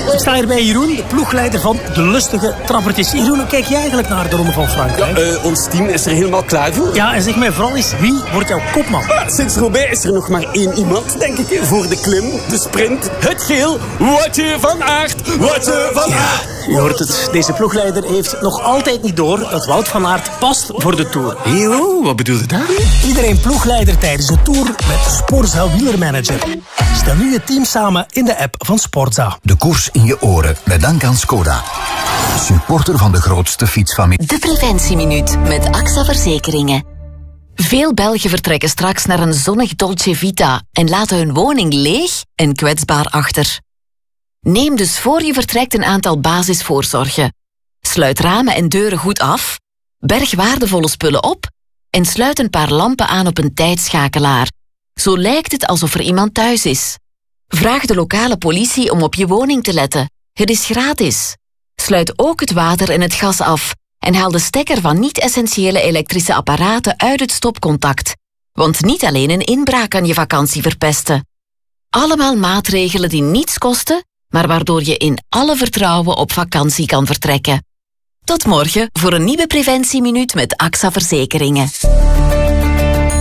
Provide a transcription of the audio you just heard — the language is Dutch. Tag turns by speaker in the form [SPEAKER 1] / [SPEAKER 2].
[SPEAKER 1] Ik sta hier bij Jeroen, de ploegleider van de lustige trappertjes. Jeroen, hoe kijk jij eigenlijk naar de Ronde van Frankrijk?
[SPEAKER 2] Ja, ons team is er helemaal klaar voor.
[SPEAKER 1] Ja, en zeg mij vooral eens, wie wordt jouw kopman?
[SPEAKER 2] Sinds Roubaix is er nog maar één iemand, denk ik, voor de klim, de sprint, het geel. Woutje van Aert, Woutje van Aert.
[SPEAKER 1] Je hoort het, deze ploegleider heeft nog altijd niet door dat Wout van Aert past voor de Tour.
[SPEAKER 3] Yo, wat bedoel je daar?
[SPEAKER 1] Iedereen ploegleider tijdens de Tour met Sporza wielermanager. Stel nu je team samen in de app van Sporza.
[SPEAKER 4] De koers in je oren, met dank aan Skoda. Supporter van de grootste fietsfamilie.
[SPEAKER 5] De Preventieminuut met AXA Verzekeringen. Veel Belgen vertrekken straks naar een zonnig Dolce Vita en laten hun woning leeg en kwetsbaar achter. Neem dus voor je vertrekt een aantal basisvoorzorgen. Sluit ramen en deuren goed af, berg waardevolle spullen op en sluit een paar lampen aan op een tijdschakelaar. Zo lijkt het alsof er iemand thuis is. Vraag de lokale politie om op je woning te letten. Het is gratis. Sluit ook het water en het gas af en haal de stekker van niet-essentiële elektrische apparaten uit het stopcontact. Want niet alleen een inbraak kan je vakantie verpesten. Allemaal maatregelen die niets kosten, maar waardoor je in alle vertrouwen op vakantie kan vertrekken. Tot morgen voor een nieuwe Preventieminuut met AXA Verzekeringen.